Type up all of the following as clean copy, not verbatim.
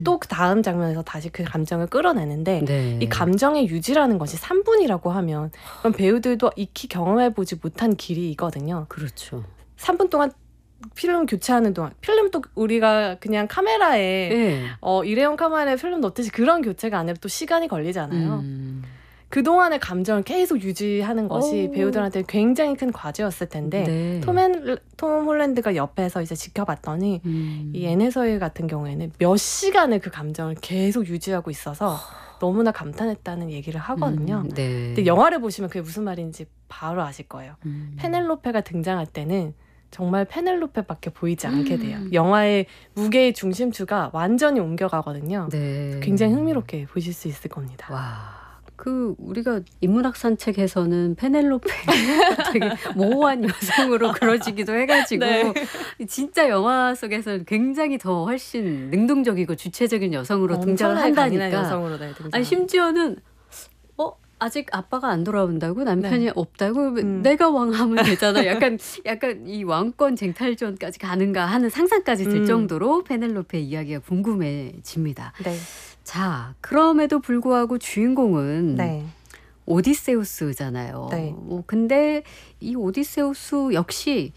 또 그 다음 장면에서 다시 그 감정을 끌어내는데 네. 이 감정의 유지라는 것이 3분이라고 하면 그럼 배우들도 익히 경험해보지 못한 길이거든요. 그렇죠. 3분 동안 필름 교체하는 동안 필름도 우리가 그냥 카메라에 네. 일회용 카메라에 필름 넣듯이 그런 교체가 아니라 또 시간이 걸리잖아요. 그동안의 감정을 계속 유지하는 것이 오. 배우들한테 굉장히 큰 과제였을 텐데 네. 톰 홀랜드가 옆에서 이제 지켜봤더니 이 앤 해서웨이 같은 경우에는 몇 시간을 그 감정을 계속 유지하고 있어서 너무나 감탄했다는 얘기를 하거든요. 네. 근데 영화를 보시면 그게 무슨 말인지 바로 아실 거예요. 페넬로페가 등장할 때는 정말 페넬로페밖에 보이지 않게 돼요. 영화의 무게의 중심추가 완전히 옮겨가거든요. 네. 굉장히 흥미롭게 보실 수 있을 겁니다. 와. 우리가 인문학 산책에서는 페넬로페가 되게 모호한 여성으로 그려지기도 해가지고 네. 진짜 영화 속에서는 굉장히 더 훨씬 능동적이고 주체적인 여성으로 등장을 엄청나게 강인한 한다니까. 여성으로 등장. 아니 심지어는 아직 아빠가 안 돌아온다고 남편이 네. 없다고 내가 왕하면 되잖아. 약간 이 왕권 쟁탈전까지 가는가 하는 상상까지 들 정도로 페넬로페 이야기가 궁금해집니다. 네. 자, 그럼에도 불구하고 주인공은 네. 오디세우스잖아요. 네. 근데 이 오디세우스 역시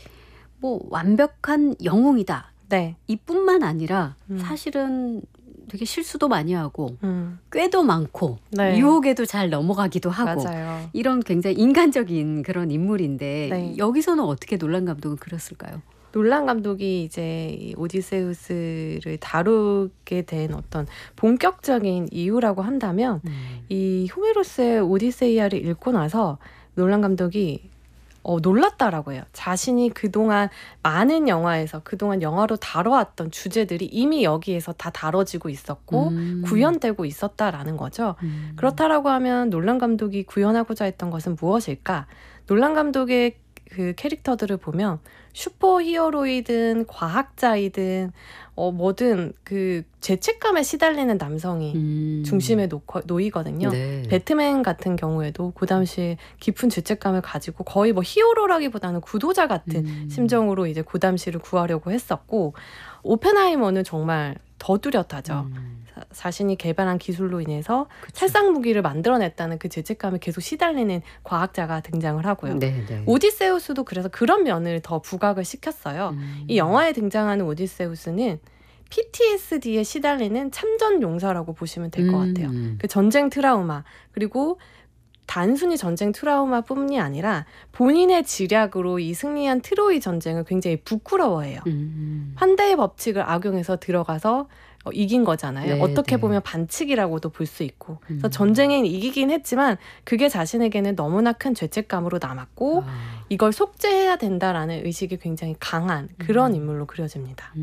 완벽한 영웅이다. 네. 이뿐만 아니라 사실은 되게 실수도 많이 하고 꾀도 많고 네. 유혹에도 잘 넘어가기도 하고 맞아요. 이런 굉장히 인간적인 그런 인물인데 네. 여기서는 어떻게 놀란 감독은 그렸을까요? 놀란 감독이 이제 이 오디세우스를 다루게 된 어떤 본격적인 이유라고 한다면 이 호메로스의 오디세이아를 읽고 나서 놀란 감독이 놀랐다라고 해요. 자신이 그동안 많은 영화에서 그동안 영화로 다뤄왔던 주제들이 이미 여기에서 다 다뤄지고 있었고 구현되고 있었다라는 거죠. 그렇다라고 하면 놀란 감독이 구현하고자 했던 것은 무엇일까? 놀란 감독의 그 캐릭터들을 보면 슈퍼히어로이든 과학자이든 뭐든 그 죄책감에 시달리는 남성이 중심에 놓이거든요. 네. 배트맨 같은 경우에도 그 당시에 깊은 죄책감을 가지고 거의 히어로라기보다는 구도자 같은 심정으로 이제 그 당시를 구하려고 했었고 오펜하이머는 정말 더 뚜렷하죠. 자신이 개발한 기술로 인해서 살상 무기를 만들어냈다는 그 죄책감에 계속 시달리는 과학자가 등장을 하고요. 네. 오디세우스도 그래서 그런 면을 더 부각을 시켰어요. 이 영화에 등장하는 오디세우스는 PTSD에 시달리는 참전 용사라고 보시면 될 것 같아요. 그 전쟁 트라우마 그리고 단순히 전쟁 트라우마뿐이 아니라 본인의 지략으로 이 승리한 트로이 전쟁을 굉장히 부끄러워해요. 환대의 법칙을 악용해서 들어가서 이긴 거잖아요. 네, 어떻게 네. 보면 반칙이라고도 볼 수 있고 그래서 전쟁에 이기긴 했지만 그게 자신에게는 너무나 큰 죄책감으로 남았고 이걸 속죄해야 된다라는 의식이 굉장히 강한 그런 인물로 그려집니다.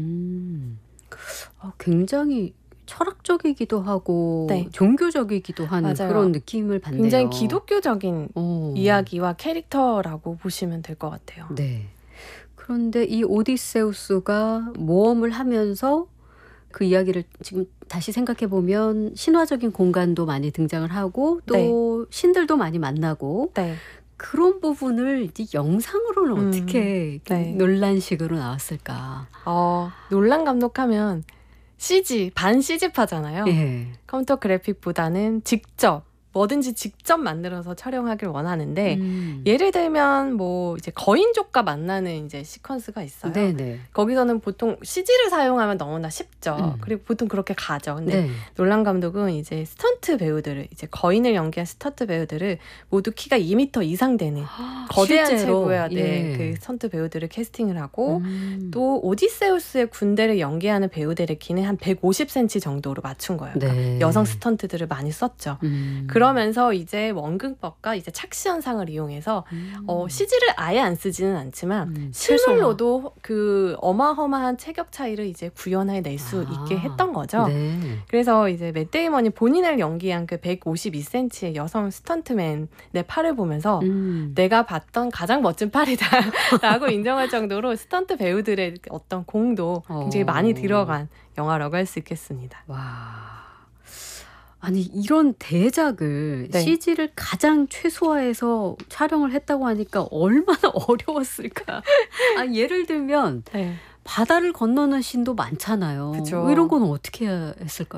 굉장히 철학적이기도 하고 네. 종교적이기도 하는 맞아요. 그런 느낌을 받네요. 굉장히 기독교적인 이야기와 캐릭터라고 보시면 될 것 같아요. 네. 그런데 이 오디세우스가 모험을 하면서 그 이야기를 지금 다시 생각해 보면 신화적인 공간도 많이 등장을 하고 또 신들도 많이 만나고 네. 그런 부분을 이제 영상으로는 어떻게 네. 논란식으로 나왔을까? 놀란 감독하면 CG, 반 CG파잖아요. 예. 컴퓨터 그래픽보다는 뭐든지 직접 만들어서 촬영하길 원하는데 예를 들면 이제 거인족과 만나는 이제 시퀀스가 있어요. 네네. 거기서는 보통 CG를 사용하면 너무나 쉽죠. 그리고 보통 그렇게 가죠. 근데 네. 놀란 감독은 이제 스턴트 배우들을 이제 거인을 연기한 스턴트 배우들을 모두 키가 2m 이상 되는 거대한 실제로? 체구의 예. 그 스턴트 배우들을 캐스팅을 하고 또 오디세우스의 군대를 연기하는 배우들의 키는 한 150cm 정도로 맞춘 거예요. 네. 그러니까 여성 스턴트들을 많이 썼죠. 그러면서 이제 원근법과 이제 착시 현상을 이용해서 CG를 아예 안 쓰지는 않지만 실물로도 그 어마어마한 체격 차이를 이제 구현해낼 수 있게 했던 거죠. 네. 그래서 이제 맷 데이먼이 본인을 연기한 그 152cm의 여성 스턴트맨의 팔을 보면서 내가 봤던 가장 멋진 팔이다라고 인정할 정도로 스턴트 배우들의 어떤 공도 굉장히 많이 들어간 영화라고 할 수 있겠습니다. 와. 아니 이런 대작을 네. CG를 가장 최소화해서 촬영을 했다고 하니까 얼마나 어려웠을까. 예를 들면 네. 바다를 건너는 신도 많잖아요. 그쵸. 이런 건 어떻게 했을까요?